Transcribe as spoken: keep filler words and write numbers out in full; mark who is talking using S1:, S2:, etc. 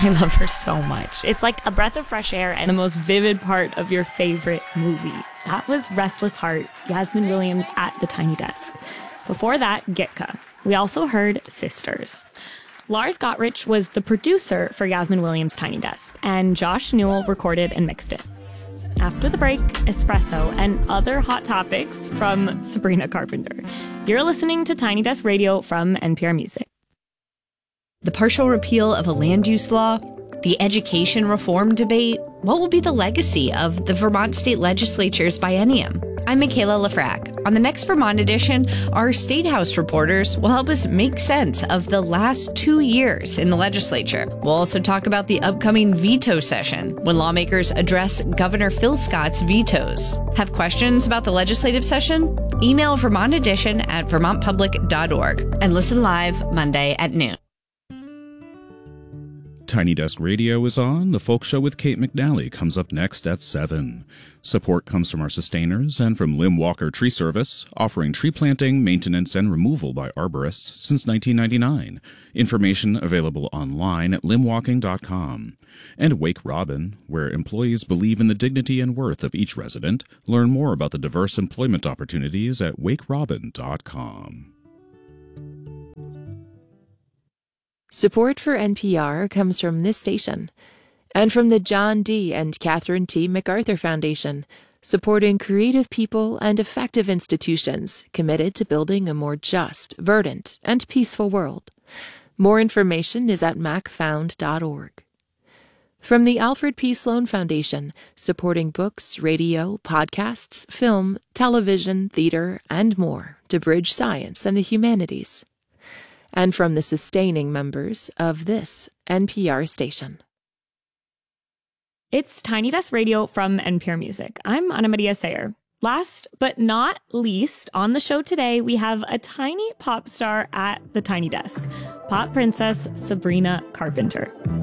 S1: I love her so much. It's like a breath of fresh air and the most vivid part of your favorite movie. That was Restless Heart, Yasmine Williams at the Tiny Desk. Before that, Gitka. We also heard Sisters. Lars Gottrich was the producer for Yasmine Williams' Tiny Desk, and Josh Newell recorded and mixed it. After the break, espresso and other hot topics from Sabrina Carpenter. You're listening to Tiny Desk Radio from N P R Music.
S2: The partial repeal of a land use law, the education reform debate, what will be the legacy of the Vermont State Legislature's biennium? I'm Michaela Lafrac. On the next Vermont edition, our State House reporters will help us make sense of the last two years in the legislature. We'll also talk about the upcoming veto session, when lawmakers address Governor Phil Scott's vetoes. Have questions about the legislative session? Email Vermont Edition at vermont public dot org and listen live Monday at noon.
S3: Tiny Desk Radio is on. The Folk Show with Kate McNally comes up next at seven. Support comes from our sustainers and from Lim Walker Tree Service, offering tree planting, maintenance, and removal by arborists since nineteen ninety-nine. Information available online at lim walking dot com. And Wake Robin, where employees believe in the dignity and worth of each resident. Learn more about the diverse employment opportunities at wake robin dot com.
S4: Support for N P R comes from this station and from the John D. and Catherine T. MacArthur Foundation, supporting creative people and effective institutions committed to building a more just, verdant, and peaceful world. More information is at mac found dot org. From the Alfred P. Sloan Foundation, supporting books, radio, podcasts, film, television, theater, and more to bridge science and the humanities. And from the sustaining members of this N P R station.
S1: It's Tiny Desk Radio from N P R Music. I'm Ana Maria Sayer. Last but not least, on the show today, we have a tiny pop star at the Tiny Desk, pop princess Sabrina Carpenter.